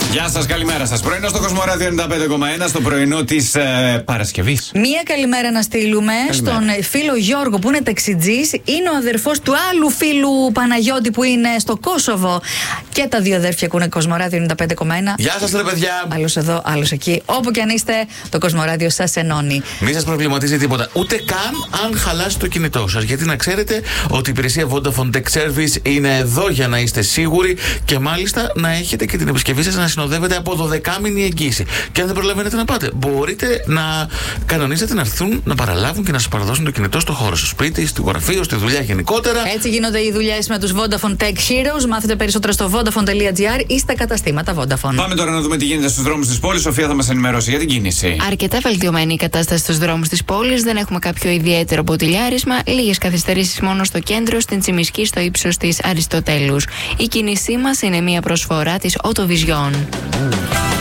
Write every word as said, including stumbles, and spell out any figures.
Γεια σας, καλημέρα σας. Πρωινό στο Κοσμοράδιο ενενήντα πέντε κόμμα ένα, στο πρωινό της ε, Παρασκευής. Μία καλημέρα να στείλουμε καλημέρα. στον φίλο Γιώργο που είναι ταξιτζής. Είναι ο αδερφός του άλλου φίλου Παναγιώτη που είναι στο Κόσοβο. Και τα δύο αδέρφια ακούνε Κοσμοράδιο ενενήντα πέντε κόμμα ένα. Γεια σας, ρε παιδιά. Άλλος εδώ, άλλος εκεί. Όπου και αν είστε, το Κοσμοράδιο σας ενώνει. Μην σας προβληματίζει τίποτα. Ούτε καν αν χαλάσει το κινητό σας. Γιατί να ξέρετε ότι η υπηρεσία Vodafone Tech Service είναι εδώ για να είστε σίγουροι και μάλιστα να έχετε και την επισκευή σας να συνοδεύεται από δωδεκάμηνη εγγύηση. Και αν δεν προλαβαίνετε να πάτε, μπορείτε να κανονίσετε να έρθουν να παραλάβουν και να σας παραδώσουν το κινητό στο χώρο, στο σπίτι, στο γραφείο, στη δουλειά γενικότερα. Έτσι γίνονται οι δουλειές με τους Vodafone Tech Heroes. Μάθετε περισσότερα στο vodafone τελεία gr ή στα καταστήματα Vodafone. Πάμε τώρα να δούμε τι γίνεται στους δρόμους της πόλης. Σοφία θα μας ενημερώσει για την κίνηση. Αρκετά βελτιωμένη η κατάσταση στους δρόμους της πόλης. Δεν έχουμε κάποιο ιδιαίτερο μποτιλιάρισμα. Λίγες καθυστερήσεις μόνο στο κέντρο, στην Τσιμισκή, στο ύψος της Αριστοτέλους. Η κίνησή μας είναι μια προσφορά της Autovision.